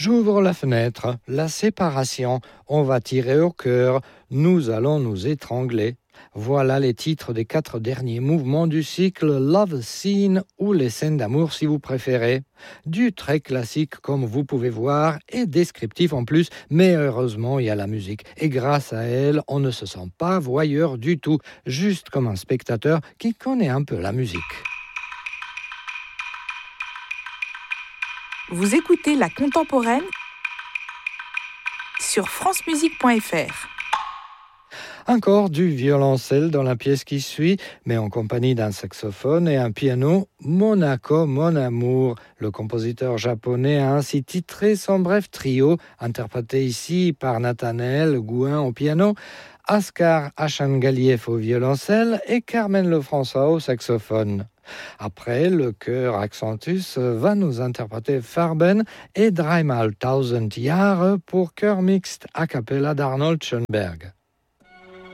J'ouvre la fenêtre, la séparation, on va tirer au cœur, nous allons nous étrangler. Voilà les titres des 4 derniers mouvements du cycle Love Scene ou les scènes d'amour si vous préférez. Du très classique comme vous pouvez voir et descriptif en plus, mais heureusement il y a la musique. Et grâce à elle, on ne se sent pas voyeur du tout, juste comme un spectateur qui connaît un peu la musique. Vous écoutez La Contemporaine sur francemusique.fr. Encore du violoncelle dans la pièce qui suit, mais en compagnie d'un saxophone et un piano, Monaco, mon amour. Le compositeur japonais a ainsi titré son bref trio, interprété ici par Nathanaël Gouin au piano, Askar Achangaliev au violoncelle et Carmen Lefrançois au saxophone. Après, le chœur Accentus va nous interpréter Farben et Dreimal 1000 Jahre pour chœur mixte a cappella d'Arnold Schoenberg.